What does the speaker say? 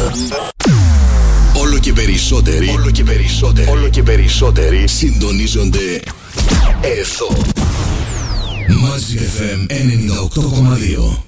Όλο και περισσότεροι συντονίζονται εδώ. Magic FM 98,2.